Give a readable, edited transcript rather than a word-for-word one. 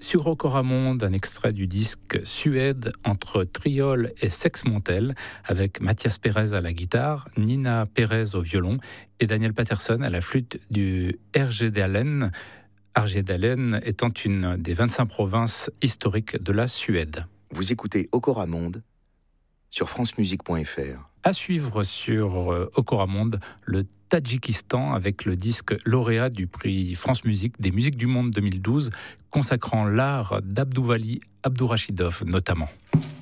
Sur Ocoramonde, un extrait du disque Suède entre Triol et Sexmontel, avec Mathias Pérez à la guitare, Nina Pérez au violon et Daniel Patterson à la flûte du Härjedalen. Härjedalen étant une des 25 provinces historiques de la Suède. Vous écoutez Ocoramonde sur francemusique.fr. À suivre sur Ocoramonde, le Tadjikistan avec le disque lauréat du prix France Musique des Musiques du Monde 2012, consacrant l'art d'Abdouvali Abdourachidov notamment.